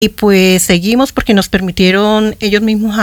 Y pues seguimos porque nos permitieron, ellos mismos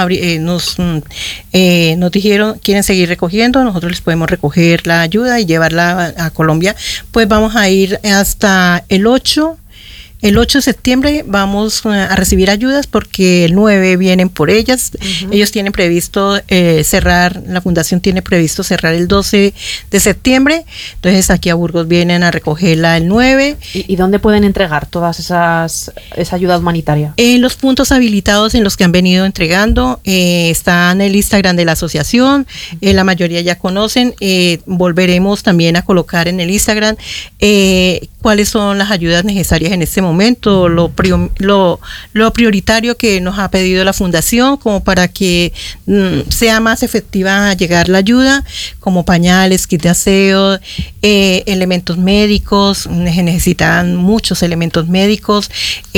nos dijeron, quieren seguir recogiendo, nosotros les podemos recoger la ayuda y llevarla a Colombia. Pues vamos a ir hasta el 8 de septiembre vamos a recibir ayudas porque el 9 vienen por ellas. Uh-huh. Ellos tienen previsto cerrar, la fundación tiene previsto cerrar el 12 de septiembre. Entonces aquí a Burgos vienen a recogerla el 9. ¿Y dónde pueden entregar todas esa ayuda humanitaria? En los puntos habilitados en los que han venido entregando. Está en el Instagram de la asociación. La mayoría ya conocen. Volveremos también a colocar en el Instagram cuáles son las ayudas necesarias en este momento, lo prioritario que nos ha pedido la fundación como para que sea más efectiva llegar la ayuda, como pañales, kit de aseo, elementos médicos. Se necesitan muchos elementos médicos,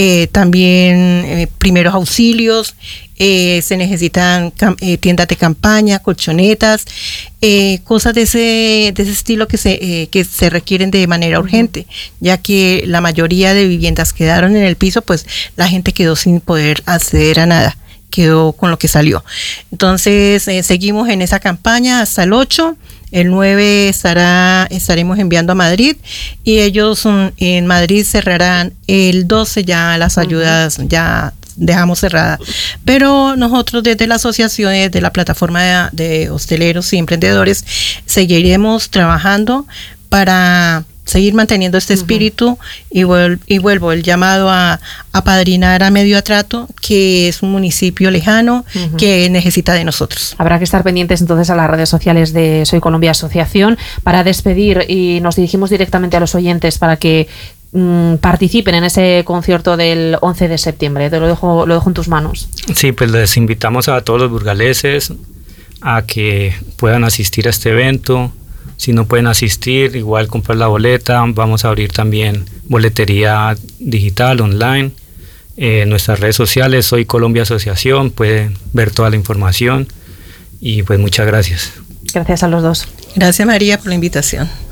también primeros auxilios. Se necesitan tiendas de campaña, colchonetas, cosas de ese estilo que se requieren de manera urgente, ya que la mayoría de viviendas quedaron en el piso, pues la gente quedó sin poder acceder a nada, quedó con lo que salió. Entonces seguimos en esa campaña hasta el 8. El 9 estaremos enviando a Madrid y ellos en Madrid cerrarán el 12 ya las ayudas, ya dejamos cerrada. Pero nosotros desde la asociación, desde la plataforma de hosteleros y emprendedores, seguiremos trabajando para seguir manteniendo este espíritu y vuelvo el llamado a apadrinar a Medio Atrato, que es un municipio lejano que necesita de nosotros. Habrá que estar pendientes entonces a las redes sociales de Soy Colombia Asociación. Para despedir, y nos dirigimos directamente a los oyentes para que participen en ese concierto del 11 de septiembre. Te lo dejo en tus manos. Sí, pues les invitamos a todos los burgaleses a que puedan asistir a este evento. Si no pueden asistir, igual comprar la boleta. Vamos a abrir también boletería digital, online. En nuestras redes sociales, Soy Colombia Asociación, pueden ver toda la información. Y pues muchas gracias. Gracias a los dos. Gracias, María, por la invitación.